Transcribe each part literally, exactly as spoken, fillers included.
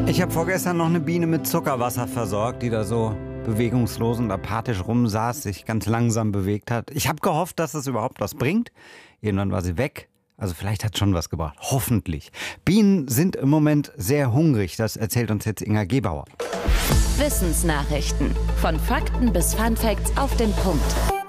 Ich habe vorgestern noch eine Biene mit Zuckerwasser versorgt, die da so bewegungslos und apathisch rumsaß, sich ganz langsam bewegt hat. Ich habe gehofft, dass es überhaupt was bringt. Irgendwann war sie weg. Also vielleicht hat es schon was gebracht. Hoffentlich. Bienen sind im Moment sehr hungrig. Das erzählt uns jetzt Inga Gebauer. Wissensnachrichten. Von Fakten bis Funfacts auf den Punkt.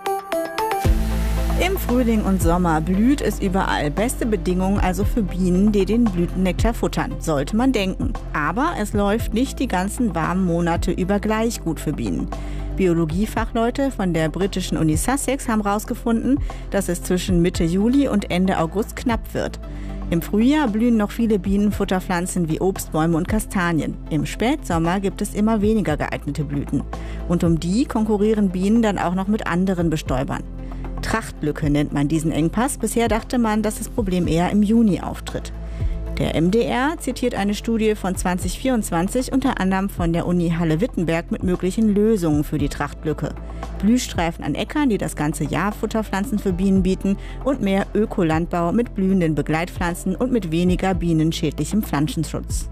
Im Frühling und Sommer blüht es überall. Beste Bedingungen also für Bienen, die den Blütennektar futtern, sollte man denken. Aber es läuft nicht die ganzen warmen Monate über gleich gut für Bienen. Biologiefachleute von der britischen Uni Sussex haben herausgefunden, dass es zwischen Mitte Juli und Ende August knapp wird. Im Frühjahr blühen noch viele Bienenfutterpflanzen wie Obstbäume und Kastanien. Im Spätsommer gibt es immer weniger geeignete Blüten. Und um die konkurrieren Bienen dann auch noch mit anderen Bestäubern. Trachtlücke nennt man diesen Engpass. Bisher dachte man, dass das Problem eher im Juni auftritt. Der M D R zitiert eine Studie von zwanzig vierundzwanzig, unter anderem von der Uni Halle-Wittenberg, mit möglichen Lösungen für die Trachtlücke. Blühstreifen an Äckern, die das ganze Jahr Futterpflanzen für Bienen bieten, und mehr Ökolandbau mit blühenden Begleitpflanzen und mit weniger bienenschädlichem Pflanzenschutz.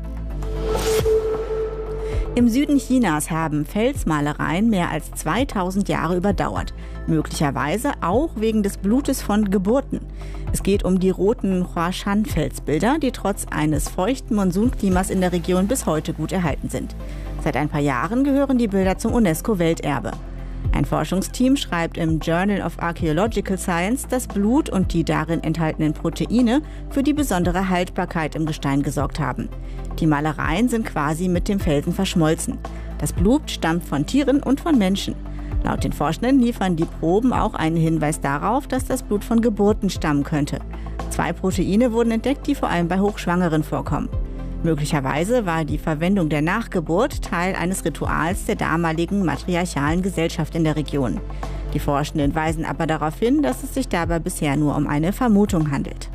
Im Süden Chinas haben Felsmalereien mehr als zweitausend Jahre überdauert. Möglicherweise auch wegen des Blutes von Geburten. Es geht um die roten Huashan-Felsbilder, die trotz eines feuchten Monsunklimas in der Region bis heute gut erhalten sind. Seit ein paar Jahren gehören die Bilder zum UNESCO-Welterbe. Ein Forschungsteam schreibt im Journal of Archaeological Science, dass Blut und die darin enthaltenen Proteine für die besondere Haltbarkeit im Gestein gesorgt haben. Die Malereien sind quasi mit dem Felsen verschmolzen. Das Blut stammt von Tieren und von Menschen. Laut den Forschenden liefern die Proben auch einen Hinweis darauf, dass das Blut von Geburten stammen könnte. Zwei Proteine wurden entdeckt, die vor allem bei Hochschwangeren vorkommen. Möglicherweise war die Verwendung der Nachgeburt Teil eines Rituals der damaligen matriarchalen Gesellschaft in der Region. Die Forschenden weisen aber darauf hin, dass es sich dabei bisher nur um eine Vermutung handelt.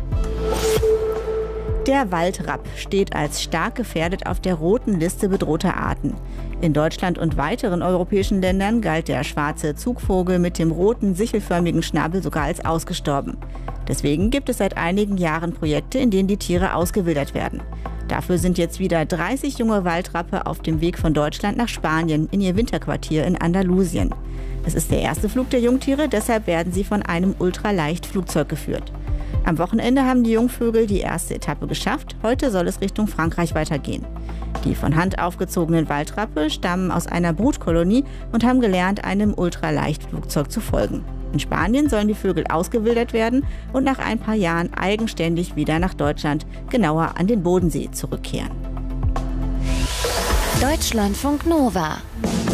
Der Waldrapp steht als stark gefährdet auf der roten Liste bedrohter Arten. In Deutschland und weiteren europäischen Ländern galt der schwarze Zugvogel mit dem roten, sichelförmigen Schnabel sogar als ausgestorben. Deswegen gibt es seit einigen Jahren Projekte, in denen die Tiere ausgewildert werden. Dafür sind jetzt wieder dreißig junge Waldrappe auf dem Weg von Deutschland nach Spanien in ihr Winterquartier in Andalusien. Es ist der erste Flug der Jungtiere, deshalb werden sie von einem Ultraleichtflugzeug geführt. Am Wochenende haben die Jungvögel die erste Etappe geschafft. Heute soll es Richtung Frankreich weitergehen. Die von Hand aufgezogenen Waldrappe stammen aus einer Brutkolonie und haben gelernt, einem Ultraleichtflugzeug zu folgen. In Spanien sollen die Vögel ausgewildert werden und nach ein paar Jahren eigenständig wieder nach Deutschland, genauer an den Bodensee, zurückkehren. Deutschlandfunk Nova.